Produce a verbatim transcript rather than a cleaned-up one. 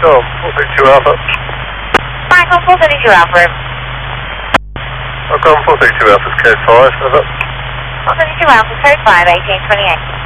Go on, four thirty-two Alpha. Michael, four thirty-two Alpha. I've gone four thirty-two Alpha's code five, over. four thirty-two Alpha, code five, eighteen twenty-eight.